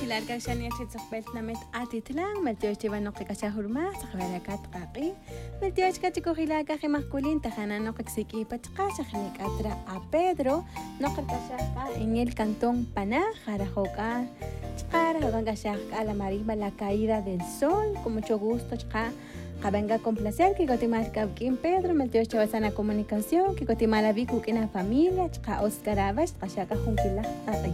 larga shani achitsaqbelt namet atitlang meltioch tibano qikashahurma saqbalakat qaqi meltioch katikohilaga qimaskulin tajana no qixiki patqa xanik atra a Pedro no qikashaka en el cantón Paná jarajoka chqara gangashaka la marimba la caída del sol con mucho gusto chqa venga con placer que cotimal cabquín Pedro meltioch chavasana comunicación que cotimala vi kukina familia chqa Oscar Abash qashaka junkila